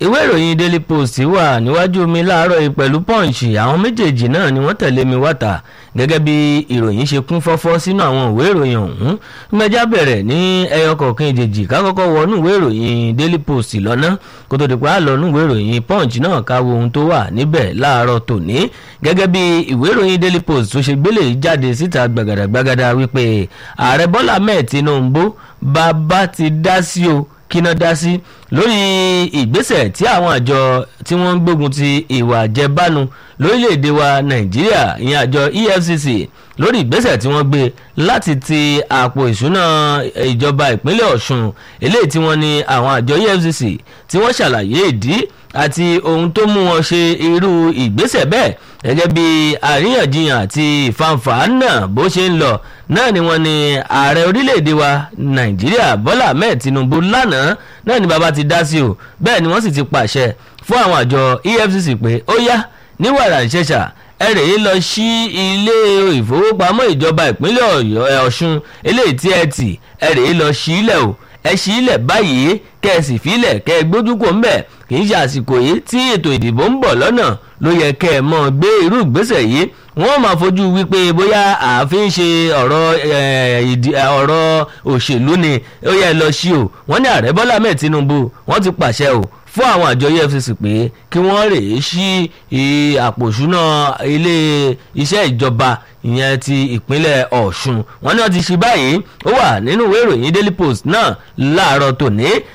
ìwé ìròyìn Daily Post wà níwájú mi láàárọ̀ yìí pẹ̀lú Punch. Àwọn méjèèjì náà ni wọ́n tẹ̀lé mi wáta gẹ́gẹ́ bí ìròyìn ṣe kún fọ́fọ́ sínú àwọn ìwé ìròyìn ọ̀hún. Mẹ́jà bẹ̀rẹ̀ ní ẹyọ kọ̀ọ̀kan ìjèjì ká kọ́kọ́ wọnú ìwé ìròyìn Daily Post lọ́nà kó tó di pé a lọ nú ìwé ìròyìn Punch náà ká wo ohun tó wà níbẹ̀ láàárọ̀ tòní. Gẹ́gẹ́ bí ìwé ìròyìn Daily Post tó ṣe gbélé jáde síta gbàgàdàgbàgàdà wípé Ààrẹ Bọ́lá Ahmed Tinubu bàbá ti dá sí o kíná dá sí lórí ìgbésẹ̀ tí àwọn àjọ tí wọ́n ń gbógun ti ìwà àjẹbánu lórílẹ̀‐èdè wa Nàìjíríà ìyẹn àjọ EFCC lórí ìgbésẹ̀ tí wọ́n gbé láti ti àpò ìṣúná ìjọba ìpínlẹ̀ Ọ̀ṣun eléyìí tí wọ́n ní àwọn àjọ EFCC tí wọ́n ṣàlàyé ìdí àti ohun tó mú wọn ṣe irú ìgbésẹ̀ bẹ́ẹ̀ gẹ́gẹ́ bí àríyànjiyàn àti ìfanfà náà bó ṣe ń lọ náà ni wọ́n ní ààrẹ orílẹ̀-èdè wa Nàìjíríà Bọ́lá Ahmed Tinubu lánàá náà ni bàbá ti dá sí o bẹ́ẹ̀ ni wọ́n sì ti pàṣẹ fún àwọn àjọ EFCC pé ó yá ní wàrà ìṣẹ̀ṣà ẹ rèé lọ sí ilé ìfowópamọ́ ìjọba ìpínlẹ̀ Ọ̀ṣun eléyìí tí ẹ tì ẹ rèé lọ sí ilẹ̀ o ẹ sí ilẹ̀ báyìí kẹ́ ẹ sì fílẹ̀ kẹ́ ẹ gbójúkò ń bẹ̀ kì í ṣe àsìkò yìí tí ètò ìdìbò ń bọ̀ lọ́nà ló yẹ kẹ́ ẹ mọ́ gbé irú ìgbésẹ̀ yìí wọ́n máa fojú wípé bóyá ààfin ṣe ọ̀rọ̀ òṣèlú ni ó yẹ lọ sí o wọ́n ní ààrẹ Bọ́lá Ahmed Tinubu wọ́n ti pàṣẹ o fún àwọn àjọ EFCC pé kí wọ́n rèé sí àpò ìṣúná ilé iṣẹ́ ìjọba ìyẹn ti ìpínlẹ̀ Ọ̀ṣun wọ́n ní wọ́n ti ṣe báyìí ó wà nínú ìwé ìròyìn Daily Post náà láàárọ̀ tòní